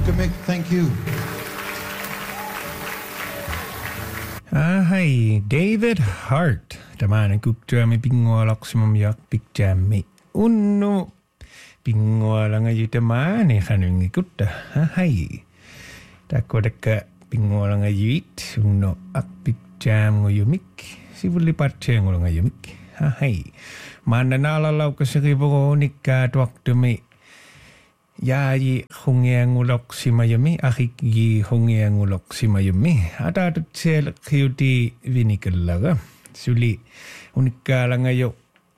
Dr. Mick, thank you. Hi, David Hart. Tämä on kuktuami pingualaksimam yak pikjami. Unno pingualanga jutamani kanungi kutta. Hi. Takodeka pingualanga yuit. Unno ak pikjam nguyumik. Sivuli patchengulanga yumik. Hi. Mananala laukasiribo nikka tuaktumi. Yayi hungiangulok simayumi akiki hungiangulok simayumi ada tsel khiuti vinikallaga suli unikalanga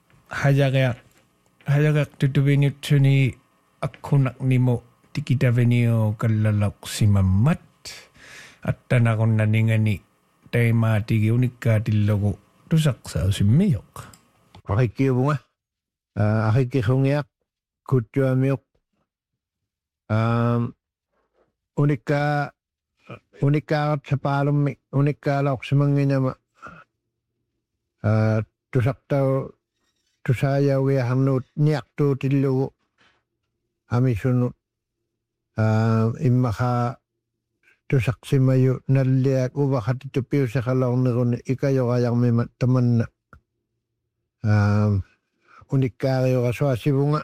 hajaga tutuvinitsuni akkunak nimo tikita venio kallalok simammat attana konnaningani teima tigi unikkatillogu tusaksa simmiyok akikibunga akiki hungiak kutjuamiok unika sapalummi unika loksimangina tusaktau tusayawi hanut niaktu tillu amisunu immaha tusaksimayu nalliak ubahati tupiusa kalonnerun ikayogayang mimat tamanna unikaario kaswasibunga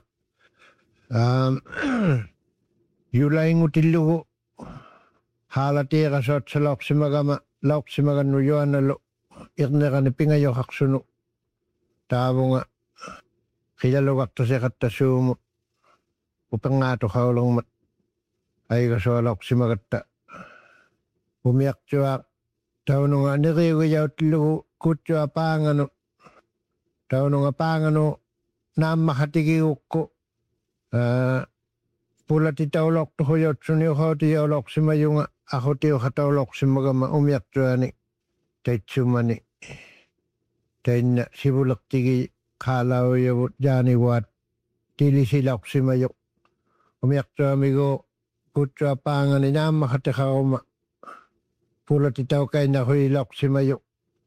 Yulaingu tillugu haalatiiqa sootsa lauksimaganu yuanalu irnerani pingajoqaqsunu taavunga qilalugaqtaseqattasuumut upengaatuqaulungmat aigasua lauksimagatta umiaqtuaq taununga neriugijauttillugu kutjua paanganu taununga paanganu naammahatigigukku Pulati taulok tuhuyot suni uhoti yaulok simayunga ahoti uhataulok simagama umiaktuani taitsumani tainna sibulaktigi khalau yabut jani wat tilisilok simayuk umiaktuamigo kutwa pangani nama hatekhauma pulati taukaina huyilok simayuk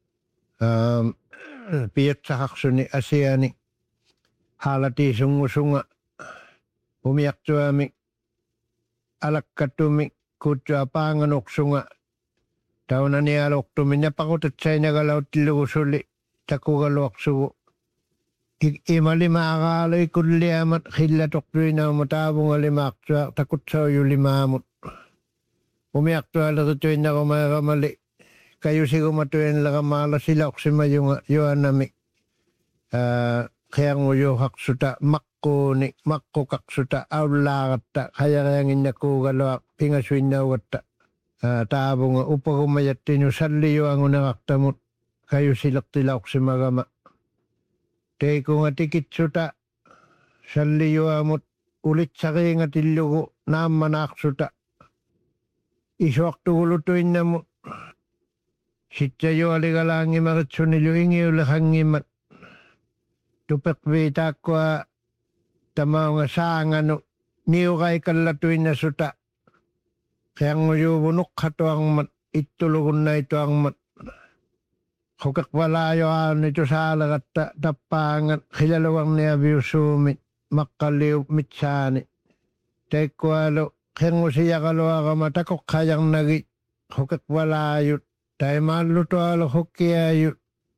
piyat sahaksuni asiani halati sungusunga umiaktuami alakkatumi kutjua paanganuksunga taunani aloktumi napakutatsainagalauttillugu suli takugaluaksugu imalimaaqaalui kulliamat khillatoktuinaumu taavungalimaaqtua takutsaujulimaamut umiaktualerituinnarumaeramali kayusigumatuinleramaala silauksimayunga yuanami khianguyuhaqsuta makkukaksuta aullaagatta hajareanginnakuugalua pingasuinnaugatta taavunga upagumayattinu salliyuangunaqtamut kayusilertilauqsimagama teikunga tikitsuta salliyuamut ulitsariingatillugu naammanaaqsuta isuaqtugulutuinnamut sitsajualigalaangimaritsunilu ingiulehangimat tupekviitaakkoa tamaunga saanganu niugaikallatuinna suta qianguyuvunuqqatuangmat ittulugunnaituangmat hukaqvalaayoaani tusaalegatta tappaangat khilalugarniaviusuumit maqqalliu mitsaani teikkualu qiangusiyaqaluagama takoqqajarnagi hukaqvalaayut taimaallutualu hukkiaayut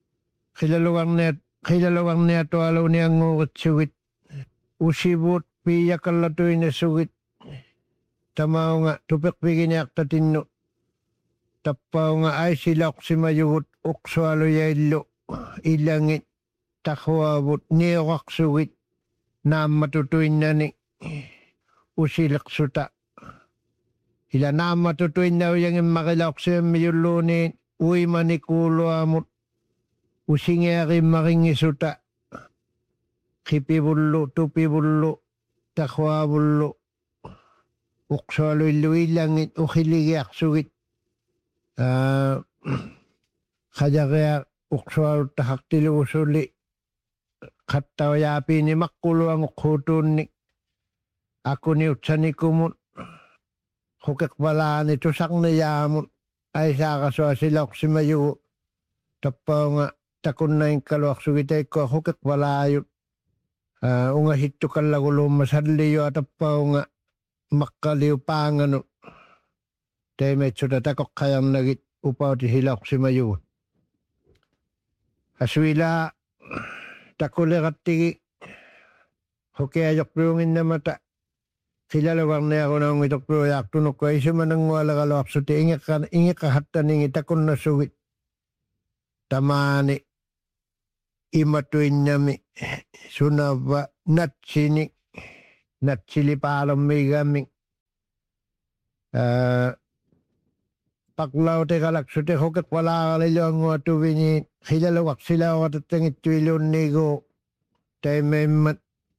khilalugarniatualu nianguuritsugit usibut piyakallatuina sugit tamaunga tupekpiginiaqtatinnu tappaunga aisilauqsimayugut uqsualuyaillu ilangit tahuavut niuqaqsugit naammatutuinnani usileqsuta ila naammatutuinnauyangimmaqilaoqsiammiyulluuniin uimani kuuluamut usingiaqimmaringisuta khipibullu tupibullu tahuavullu uqsualuillu ilangit ukhiligiaqsugit khajarea uqsualutahaqtilugusuli khattauyaapini maqquluanguqhuutuunni akuni utsanikumut hukaqvalaani tusaqniyaamut aisaaqasua silauqsimayugu tappaunga takunnainkkaluaqsugiteikkua hukaqvalaayut unga hittukallagulumma salliyua tappaunga maqqaliu paanganu Teimet suda takokkayan nagit upauti siloksimayugut. Aswila takulegattigi hokeajokruungin namata silalugarne ako naungitokruuyaaktunukko isumanangualagaluaksuti ingekahattaningi takunnasugit tamaani imatuinnami sunava natsili paalommiigami paklaute kalaksute hokek walaagalilioanguatuvini hilalugaksilaugatatangittuilunnigu taimeimmat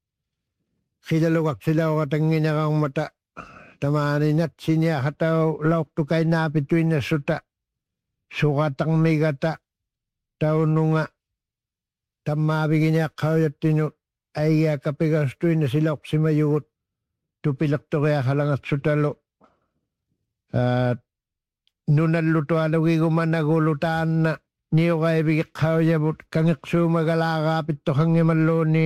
hilalugaksilaugatanginagarmata tamaani natsinia hatau lauktukainaapituinnassuta sugatangmigata taununga tammaavigineaqqaujattinut aigiakkapigastuinna siloqsimayugut tupilaqtoriaqalangatsutalu nunallutualugigumanaguulutaanna niuqaivigiqqaujavut kangiqsuumagalaaqaapittoqangimalluuni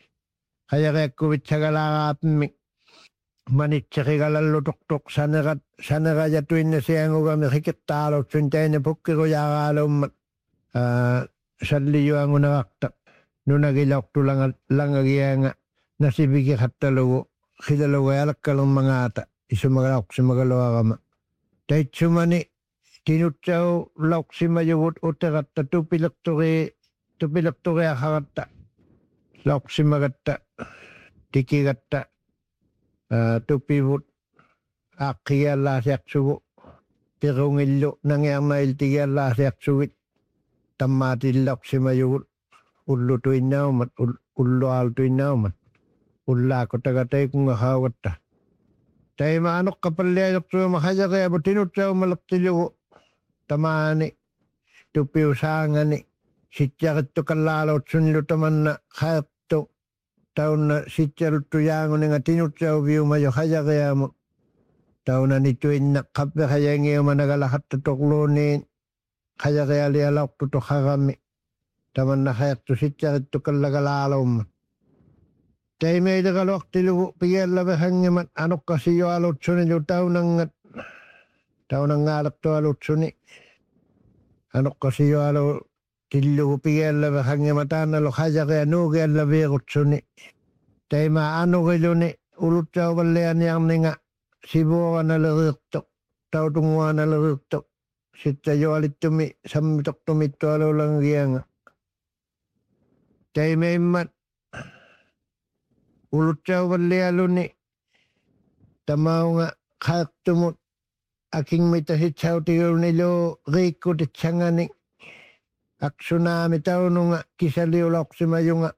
qayaqiakkuvitsagalaaqaapimmi manitseqigalallutoqtoq sanerajatuinna siangugami hikittaalutsun taina pukkiruyaaqaalummat salliyuangunaqaqta nunagilaqtulangagianga nasibikiqattalugu hilalugualakkalummangaata isumagaloqsimagaluaqama taitsumani tinutsau loqsimayugut utaqatta tupileqtoriaqaqatta loqsimagatta tikigatta tupivut aqqigiallaasiaqsugu pirungillu nangiarnailtigiallaasiaqsugit tammaatillaaqsimayugut ullutuinnaumat ulluaaltuinnaumat ullaaqutaqataikungahaagatta taima anoqqapalliajoqsuuma hajaqiapu tinutsaumalaqtilugu tamaani tupiusaangani sitjaqittukallaalutsunnilu tamanna haeqtu taunna sitjaluttujaanguninga tinutsauviumajo hajaqiamu tauna nituinna qappehajangiyumanagalahatta toqluuniin hajaqialialaqtutoqaqami tamanna haeqtu sitjaqittukallagalaalaumma taimeidegaluaqtilugu pigiallavehangimat anoqqasiyoalutsunilu taunangaaleqtualutsuni anoqqasiyoalu tillugu pigiallavehangimat aannalu hajaqia nuugiallaviiqutsuni taima anugiluni ulutsauvallianiarninga sivuoranaleriirtoq tautunguanaleriirtoq sittajoalittumi sammitoqtumittualuulangianga taimeimmat ulutsauvallialuni tamaunga qaeqtumut akingmitasitsautigulnilu riikkutitsangani aksunaami taununga kisaliuloqsimayunga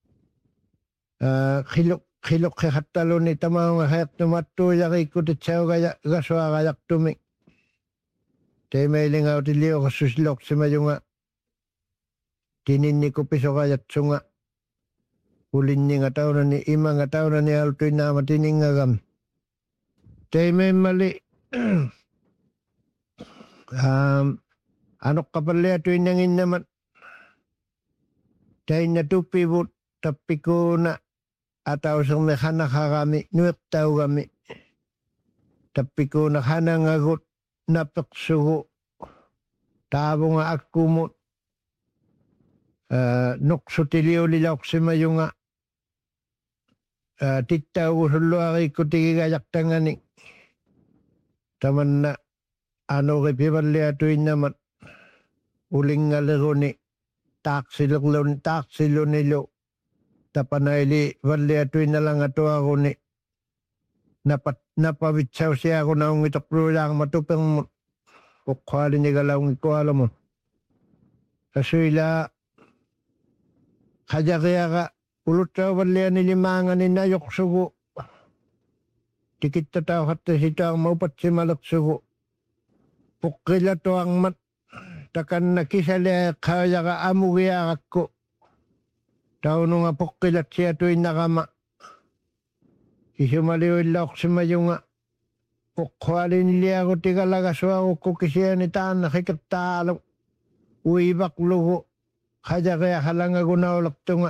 qiluqqiqattaluni tamaunga haeqtumattuujariikkutitsauga gasuaqajaqtumi taimeilingautilioqassusiloqsimayunga tininnikuppisoqajatsunga ulinninga taunani imanga taunani altuinaama tiningagam taimeimmali anoqqapalliatuinnanginnamat tainna tuppivut tappikuuna atauserme hanaqaqami nuiqtaugami tappikuuna hanangagut napeqsugu taavunga akkumut nuqsutiliuliloqsimayunga tittaugusulluariikkutigigajartangani tamanna anuqipivalliatuinnamat ulingaleruni taaqsilunilu tapanaili valliatuinnalangatuaruni napavitsausiaqunaungitoqruulaarma tupermut uqqaalinigalauнгиккуаламут assuila hajaqiaqa ulutsauvallianilimaangani najoqsugu tikittatauqattasitaarma upatsimalersugu puqqilatuarmat takanna kisaliaeqqaajaqa amugiaaqakku taununga puqqilatsiatuinnaqama isumaliuillaoqsimayunga uqqaaliniliagutigalagasuarukku kisiani taanna hikittaalu uivaqlugu hajaqiaqalangagunaulertunga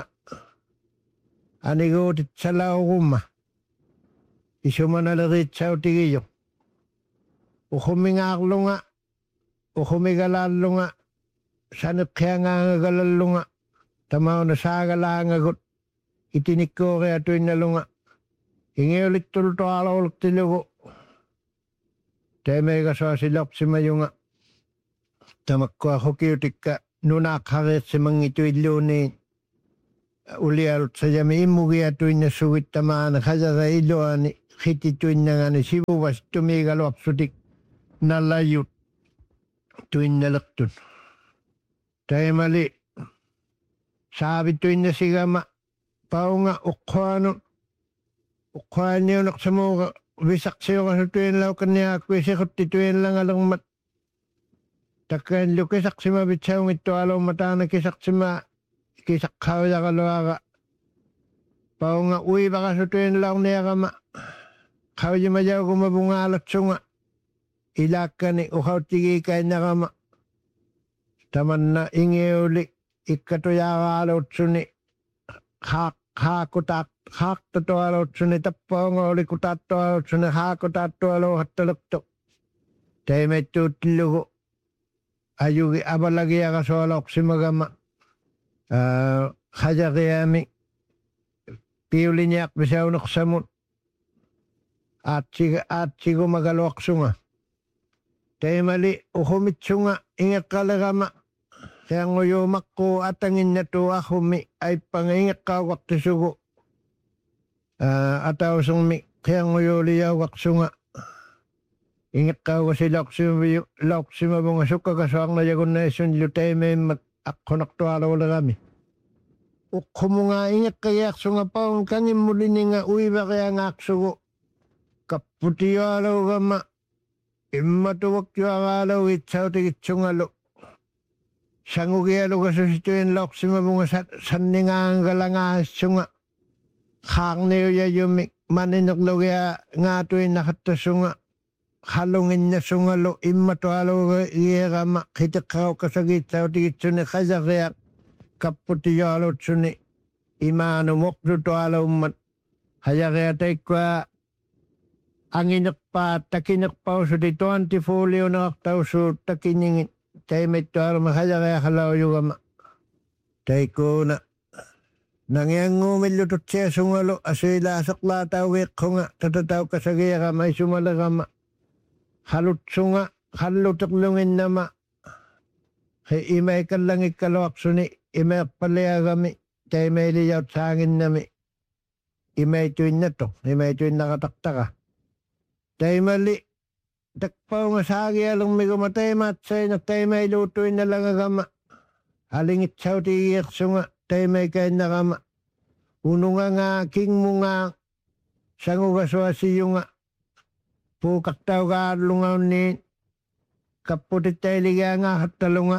aniguutitsalauqumma isumanaleriitsautigiyuq uhumingaarlunga uhumigalallunga sanikkiangaangagalallunga tamauna saagalaangagut itinikkooriatuinnalunga ingiulittultoalouluttilugu teemeigasoasilorsimayunga tamakkua hukiutikka nunaaqhariirsimangituilluuni ulialut sajami immugiatuinnassugitamaana khajara iluani khitituinnangani sivuvasitumigaluarsutik nallayut tuinnaleqtut taimali saavituinnasigama paunga uqqaaniuneqsamuuga visaqsiuqasuttuinlaukaniaakkuisiquttituinlangalермат takkain lukisaqsima vitsaungittualuummataana kisaqsima kisaqqaujaqaluaga paunga uivaqasutuinlaurniaqama qaujimajaukumavungaalatsunga ilaakkani uhauttigiikainnaqama tamanna ingiuli ikkatujaavaaluutsuni haaqtatualuutsuni tappaunga ulikutaattualuutsuni haaqutaattualuuhattaluqtu taimettuuttillugu ayugi abalagiaqasualoqsimagama hajaqiami piuliniaq pisauneqsamut aatsigumaгаluaqsunga taimali uhumitsunga ingeqqalegama seanguyuumaqquu atanginnatuuarrumi aippanga ingeqqauqartisugu atausermi seanguyuuliyauqarsunga ingeqqaugasilorsimavunga sukkakasuarnajagunnaissunillu taimeimmat aqqunartualuulerami uqqumunga ingeqqagiarsunga paun kangimmulininga uivariangaaqsugu kapputiualuugama immatuwakjuaraalugu itsautigitsungalu sangugialugasusituinlaorsimavunga sanningaangalangaassunga haarniuyajumi maninerlugia ngaatuinnaqattassunga halunginnassungalu immatualuugiirama qiteqqaruqqasagiitsautigitsuni qasariaq kapputiualuutsuni imaanu muqtutualummat hajariataikkua anginerpaat takinerpausuti tuantifuuliunerartausuut takiningit taimittuarma hajariaqalaujugama taikkuuna nangianguumillututsiasungalu asuilaaseqlaataugiiqqunga tatataukasagiirama isumalerama halutsunga halluteqlunginnama he imaikallangikkaluaqsuni imeerpaliagami taimeiliyaut saanginnami imaituinnatoq imaituinnaqataqtaqa taimali takpaunga saagialermiguma taimaatsaineq taimailuutuinnalangagama alingitsautigiersunga taimaikainnaqama unungangaa kingmungaa sangugasuasiyunga puuqartaugaallungaunniin kapputittailigiangaaqattalunga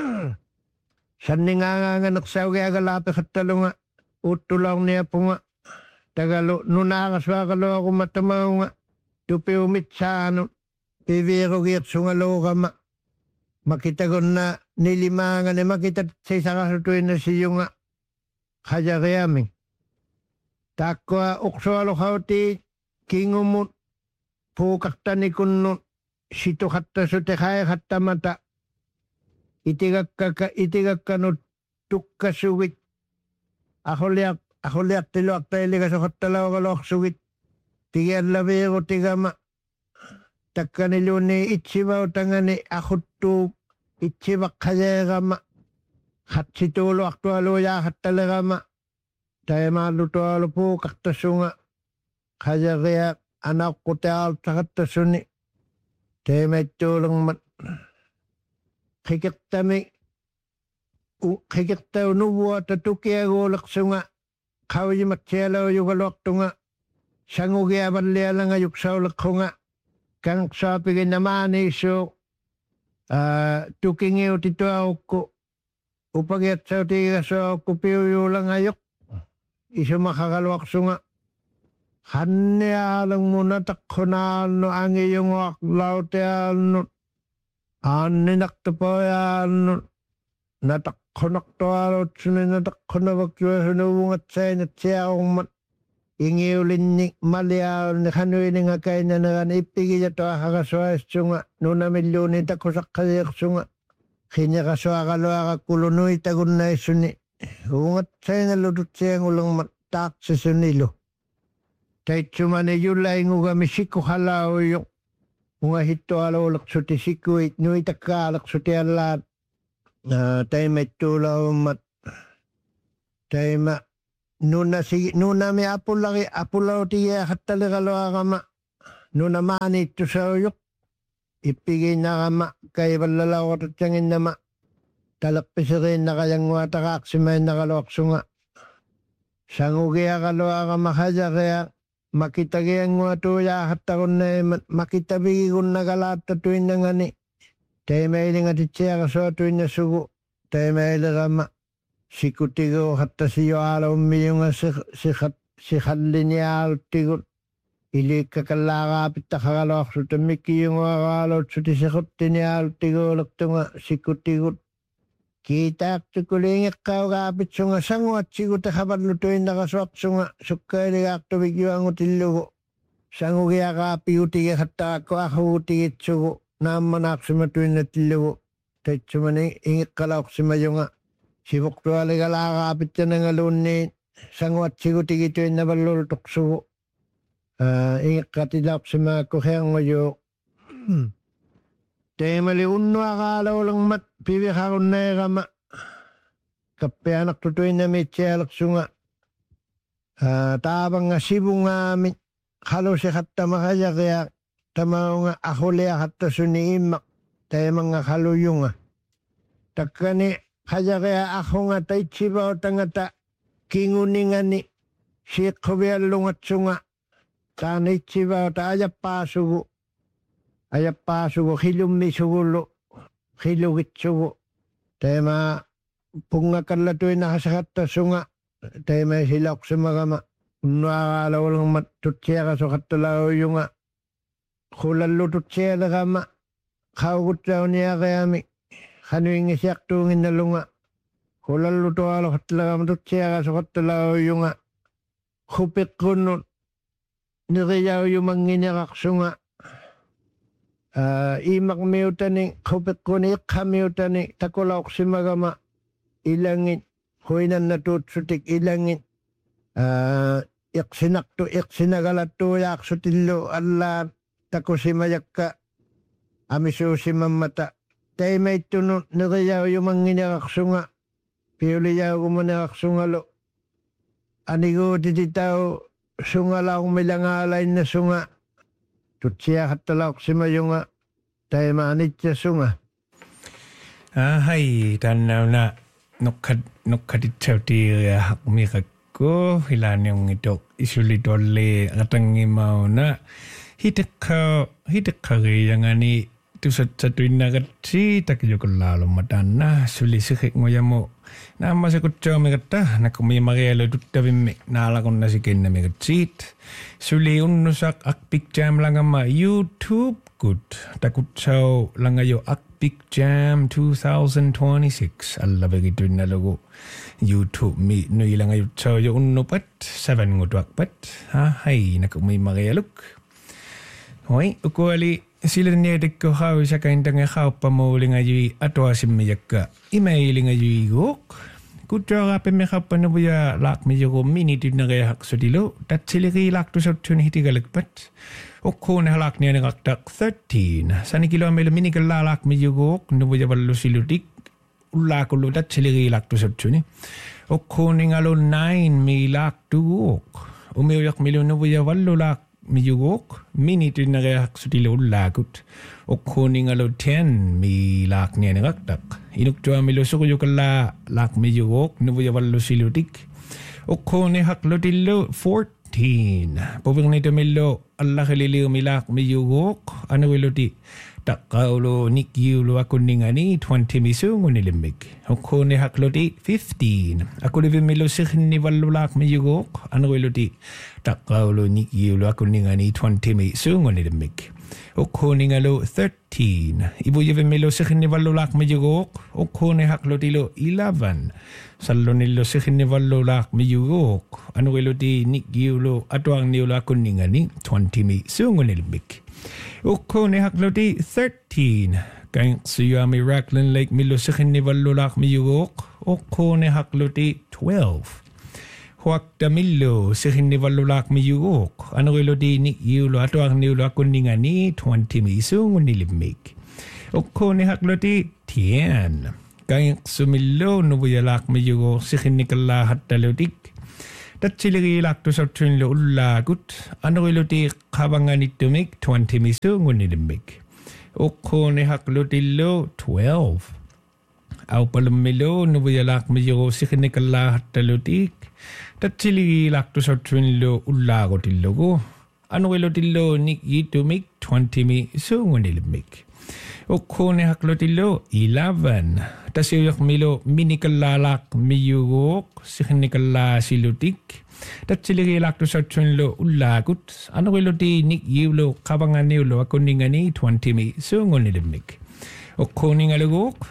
sanningaangaanganersaugiagalaapiqattalunga uuttulaorniapunga tagalu nunaaqasuaqaluaqummatamaunga tupiumitsaanut piviirugiirsungaluuqama makitagunna nilimaangane makitatsisaqasutuinnasiyunga hajariami taakkua uqsualuqauti kingumut puuqartanikunnut situqattasute haeqattamata itigakkanut tukkasugit aholiartiluartailigasaqattalaugaluarsugit tigiallaviirutigama takkaniluuni itsivautangani ahuttuup itsivaqqajeerama hatsituuluartualuujaahattalerama taimaallutualu puuqartassunga qajariaq anaqqutiaaltaqattassuni taimaittuulermat qikertaunuvuata tukiaguulersunga qaujimatsialaujugaluartunga sangugiavallialanga yuksauleqqunga kanqsaapiginnamaaniissuuq tukingiutituaukku upagiatsautigasuaukku piuyuulangayoq isumaqaqaluarsunga hanniaalangmuna taqqunaalnu angiyunguaqlautiaalnut aanninaqtupoyaalnut nataqqunaqtualuutsuni nataqqunavakjuasunuvungatsainatsiaarummat ingiulinnik maliaul ni kanuini nga kaina na ipigi ya to hakasoa sunga nuna milyoni takusakkaliak sunga kinakasoa kaloa kakulunui tagunna isuni ungat sayna ludut siyang ulang matak sa sunilo taitsumane yulay nguga misiku halao yung unga hito alolak suti sikuit nui takalak suti alat taima itulaw mat taima nuna mi apulaw tiya katalikaloa kama nuna mani ito sa uyok ipigay na kama kay balalaw katatyangin nama talakpisirin na kayang watakak simay nakalawak sunga sangugaya kaloa kama kaya kaya makitagayang watuya katakon na makitabigi kung nakalata tuwin na nga ni tayo mahiling at itsaya kaso tuwin na sugo tayo mahiling kama sikutigo hatta siyo alaw umiyong si khalin niya alutigo ili kakalakapit na kakalawak suta miki yung wakalaw suti sikutin niya alutigo lakto nga sikutigo kita akto kulingit kao kapit sunga sango at sikuta kapadlutuin na kaswak sunga sukali akto bigyo ang utilugo sango kaya kapi utige hatta ako ako utigit sugo namanak sumatuin na tilugo tayo sumani ingit kalawak simayo nga sibuk tuwa ligala kapit yan ng alun sango at sikutigit yun na balulutok sugo ingit katilap sa mga kuhyang ngayo tayo mali unno akalaw lang mat pibikakon na kama kape anak tutuin na may tiyalak sunga tabang nga sibong nga halo si katta makaya kaya tamaw nga ako liya katta suniimak tayo mga haluyong nga takani kaya kaya ako nga tayo tsibaw tangata kinguningan ni si kubialong at sunga kanay tsibaw ta ayap pasugo hilumi sugulo hilugit sugo tayo ma punga kalatuin na kasakata sunga tayo ma silak sa magama nakakalaw lang matutsya ka so katalaw yung nga kulalututya na kama kaugut daw niya kaya mi kanuing isyak tungin na lunga kulaluto alo katalaw matutsya ka so katalaw yung nga kupit kuno niriyaw yung manginakak sunga imak miutani kupit kuno ikamiutani takulawak si magama ilangin huinan na tutsutik ilangin iksinagalatto yak sutillo alla takusimayak ka amiso si mamata tay may tuno nagayaw yung manginakak sunga piuliyaw kumanakak sungalo anigo tititaw sungalaw milangalay na sunga tutsiya katalawak si mayunga tay maanit siya sunga hay tanaw na nukaditaw ti hakmikak ko hilan yung ito isulidole katangi mau na hitikka yang ani tu sa tuin na katsi takyo ko lalo madana suli sikik ngoya mo na masakot siya may kata na kumi marialo tutabi me nalakon na sikin na may katsit suli unusak akpik jam lang ama YouTube good takut siya lang ayo akpik jam 2026 alla begitu na logo YouTube mi no ilang ayo siya yung unupat 7 ngudwak pat hay na kumi marialuk hoy ukuali sila niya dikko haw sa kaintang haw pamuling ayu atwa simmayakka emailing ayu igok kutra ka me haw panabuya lak mi yogo minute na kaya hak sudilo tat siliki lak to sa tun hitigalagpat okko na halak niya nagaktak 13 sani kilomelo minikal lalak mi yogok nubuya ballo siludik ulakulo tat siliki lak to sa tun okko ni ngalo 9 mi lak tuok umiyak milo nubuya ballo lak miyugok minute na kaya sutilo lagut o kuning alo 10 mi lak niya nagaktak inuktua milo sukuyo kala lak miyugok nubuya walo silutik o kuning haklo tilo 14 puping nito milo Allah kaliliw mi lak miyugok ano wilo ti takaulo nikyulo ako ningani 20 misungo nilimig o kuning haklo ti 15 ako livin milo sikhin ni walo lak miyugok ano wilo ti takaulo nikyulo ako ningani 20 misungo nilimig Okkoningalo 13. Ibu yevemelo sikhinivallulak miyugok. Okkone haklotilo 11. Sallonillo sikhinivallulak miyugok. Anuiloti nigiulo atuang niula kuningani 20 mi sungunilmik. Okkone hakloti 13. Kain suyami Raklan Lake milo sikhinivallulak miyugok. Okkone hakloti 12. Huwag damilo sikhinivallulak miyugok. Anuiloti nigiulo atuang niula kuningani 20 mi sungunilmik. Okkone hakloti 10. Kain sumilo nubuyalak miyugok sikhinikala hattalotik. Tatsiligi lakto sa tunlo ulagut. Anuiloti kabanganitumik 20 mi sungunilmik. Okkone haklotilo 12. Au palamilo nubuyalak miyugok sikhinikala hattalotik. Tatsiligi lakto sa tunlo ulagotilogo. Anuilotilo nikitumik 20 mi sungunilmik. Okkone haklotilo 11. Tasiyak milo minikalalak miyugok sikhinikala silutik. Tatsiligi lakto sa tunlo ulagut. Anuiloti nikiulo kabanganiulo akuningani 20 mi sungunilmik. Okkoningalugok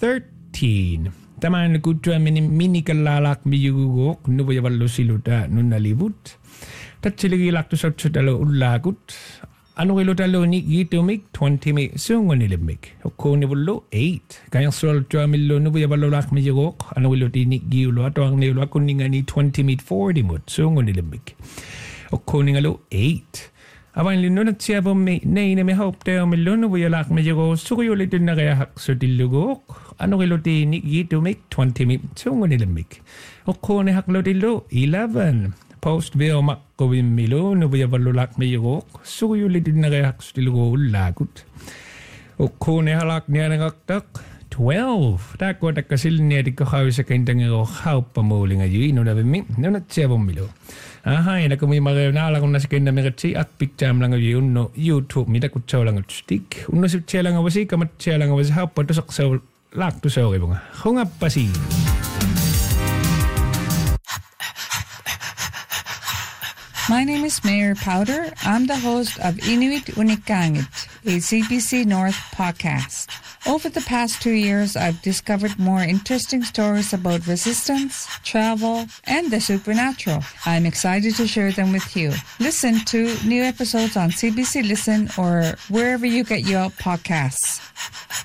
13. Taman kutwa minikalalak miyugok nubayaballo siluta nunalibut. Tatsiligi lakto sa tunlo ulagut. Anuilotalo nikitumik 20 mi sungunilmik. Okkonivullo 8. Kaya sol tuamilo nubayabalolak miyugok. Anuiloti nikiulo atuang niulo akuningani 20 mi 40 mut sungunilmik. Okkoningalo 8. Awan linunat siya po may na may hope tayo milo nubayalak miyugok. Sukuyulit na kaya haksotillugok. Anuiloti nikitumik 20 mi sungunilmik. Okkone haklotilo 11. Postville makkowin milo nubayaballulak miyugok. Sukuyulitin na kaya haksutilugo ulagut. Okkone halak niya nangaktak 12. Takwa takasil niya di kakawi sa kaintangiro haupamuling ayu ino na bimi. Nunat siya po milo. Aha, ina kung may marinala kung nasa kain na miratsi at picture lang ayu no YouTube. Mida kutsaw lang at stick. Uno si siya lang awasi kamat siya lang awasi haupato saksaw lakto sa okay bunga. Hungap pasi. My name is Mayor Powder. I'm the host of Inuit Unikangit, a CBC North podcast. Over the past 2 years, I've discovered more interesting stories about resistance, travel, and the supernatural. I'm excited to share them with you. Listen to new episodes on CBC Listen or wherever you get your podcasts.